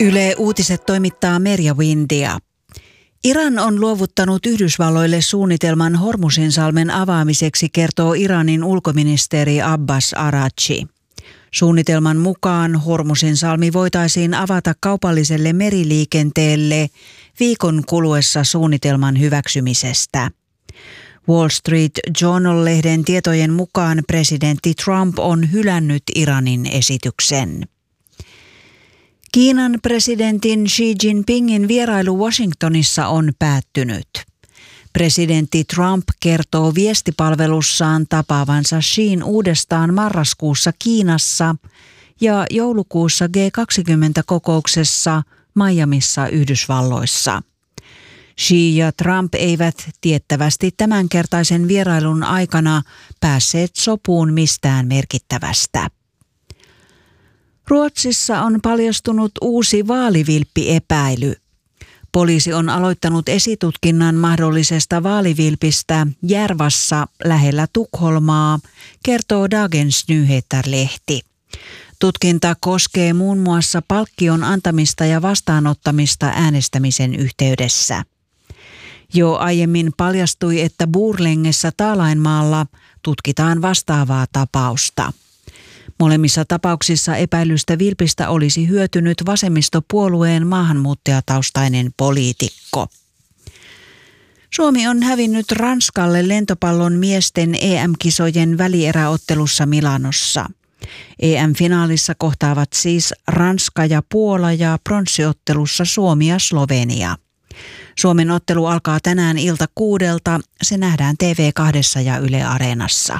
Yle Uutiset toimittaa Merja Windia. Iran on luovuttanut Yhdysvalloille suunnitelman Hormuzinsalmen avaamiseksi, kertoo Iranin ulkoministeri Abbas Araghchi. Suunnitelman mukaan Hormuzinsalmi voitaisiin avata kaupalliselle meriliikenteelle viikon kuluessa suunnitelman hyväksymisestä. Wall Street Journal-lehden tietojen mukaan presidentti Trump on hylännyt Iranin esityksen. Kiinan presidentin Xi Jinpingin vierailu Washingtonissa on päättynyt. Presidentti Trump kertoo viestipalvelussaan tapaavansa Xiin uudestaan marraskuussa Kiinassa ja joulukuussa G20-kokouksessa Miamissa Yhdysvalloissa. Xi ja Trump eivät tiettävästi tämänkertaisen vierailun aikana päässeet sopuun mistään merkittävästä. Ruotsissa on paljastunut uusi vaalivilppiepäily. Poliisi on aloittanut esitutkinnan mahdollisesta vaalivilpistä Järvassa lähellä Tukholmaa, kertoo Dagens Nyheter-lehti. Tutkinta koskee muun muassa palkkion antamista ja vastaanottamista äänestämisen yhteydessä. Jo aiemmin paljastui, että Borlängessä Taalainmaalla tutkitaan vastaavaa tapausta. Molemmissa tapauksissa epäilystä vilpistä olisi hyötynyt vasemmistopuolueen maahanmuuttajataustainen poliitikko. Suomi on hävinnyt Ranskalle lentopallon miesten EM-kisojen välieräottelussa Milanossa. EM-finaalissa kohtaavat siis Ranska ja Puola ja pronssiottelussa Suomi ja Slovenia. Suomen ottelu alkaa tänään ilta 6. Se nähdään TV2 ja Yle Areenassa.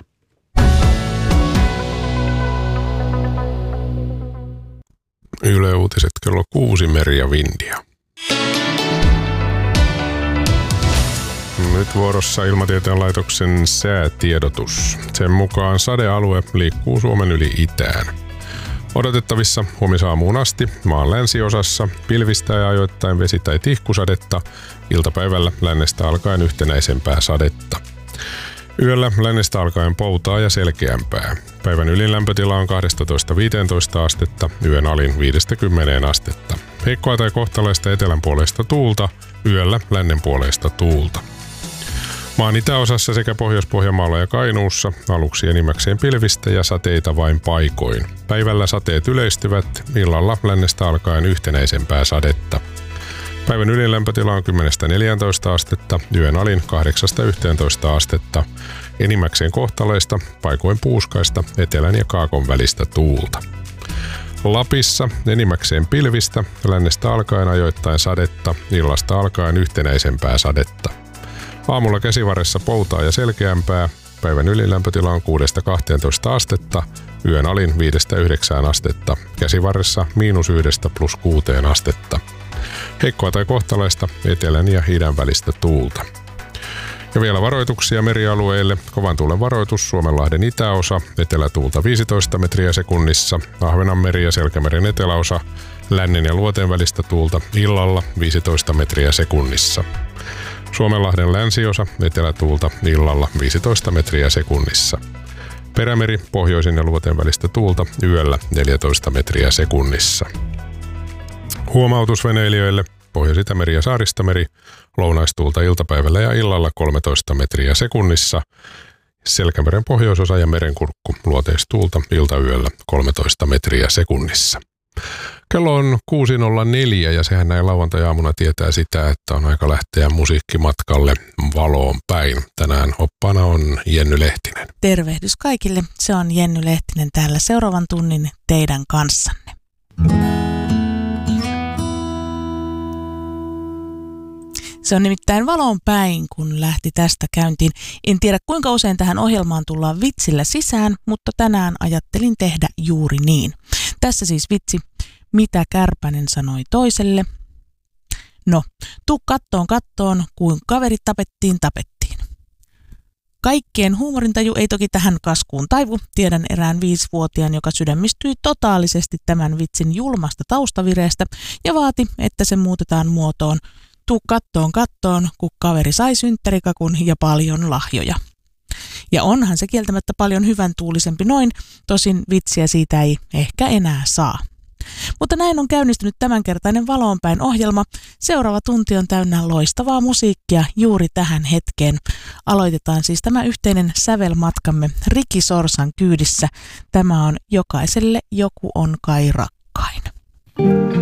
Yle Uutiset kello 6, Merja Windia. Nyt vuorossa Ilmatieteen laitoksen säätiedotus. Sen mukaan sadealue liikkuu Suomen yli itään. Odotettavissa huomisaamuun asti maan länsiosassa pilvistä ja ajoittain vesi- tai tihkusadetta, iltapäivällä lännestä alkaen yhtenäisempää sadetta. Yöllä lännestä alkaen poutaa ja selkeämpää. Päivän ylin lämpötila on 12-15 astetta, yön alin 5-10 astetta. Heikkoa tai kohtalaista etelän puoleista tuulta, yöllä lännen puoleista tuulta. Maan itäosassa sekä Pohjois-Pohjanmaalla ja Kainuussa aluksi enimmäkseen pilvistä ja sateita vain paikoin. Päivällä sateet yleistyvät, illalla lännestä alkaen yhtenäisempää sadetta. Päivän ylin lämpötila on 10-14 astetta, yön alin 8-11 astetta, enimmäkseen kohtalaista, paikoin puuskaista, etelän ja kaakon välistä tuulta. Lapissa enimmäkseen pilvistä, lännestä alkaen ajoittain sadetta, illasta alkaen yhtenäisempää sadetta. Aamulla Käsivarressa poutaa ja selkeämpää, päivän ylin lämpötila on 6-12 astetta, yön alin 5-9 astetta, Käsivarressa -1 + 6 astetta. Heikkoa tai kohtalaista etelän ja idän välistä tuulta. Ja vielä varoituksia merialueille. Kovan tuulen varoitus Suomenlahden itäosa, etelätuulta 15 metriä sekunnissa, Ahvenanmeri ja Selkämeren eteläosa, lännen ja luoteen välistä tuulta illalla 15 metriä sekunnissa. Suomenlahden länsiosa, etelätuulta illalla 15 metriä sekunnissa. Perämeri, pohjoisin ja luoteen välistä tuulta yöllä 14 metriä sekunnissa. Huomautus veneilijöille: Pohjois-Itämeri ja Saaristomeri, lounaistuulta iltapäivällä ja illalla 13 metriä sekunnissa. Selkämeren pohjoisosa ja merenkurkku, luoteistuulta iltayöllä 13 metriä sekunnissa. Kello on 6.04 ja sehän näin lauantai-aamuna tietää sitä, että on aika lähteä musiikkimatkalle valoon päin. Tänään oppaana on Jenny Lehtinen. Tervehdys kaikille, se on Jenny Lehtinen täällä seuraavan tunnin teidän kanssanne. Se on nimittäin valoon päin, kun lähti tästä käyntiin. En tiedä, kuinka usein tähän ohjelmaan tullaan vitsillä sisään, mutta tänään ajattelin tehdä juuri niin. Tässä siis vitsi, mitä Kärpänen sanoi toiselle. No, tuu kattoon, kuin kaverit tapettiin. Kaikkien huumorintaju ei toki tähän kaskuun taivu. Tiedän erään 5-vuotiaan, joka sydämistyi totaalisesti tämän vitsin julmasta taustavireestä ja vaati, että se muutetaan muotoon. Tuu kattoon, kun kaveri sai synttärikakun ja paljon lahjoja. Ja onhan se kieltämättä paljon hyvän tuulisempi noin, tosin vitsiä siitä ei ehkä enää saa. Mutta näin on käynnistynyt tämänkertainen Valoonpäin ohjelma. Seuraava tunti on täynnä loistavaa musiikkia juuri tähän hetkeen. Aloitetaan siis tämä yhteinen sävelmatkamme Riki Sorsan kyydissä. Tämä on Jokaiselle joku on kai rakkain.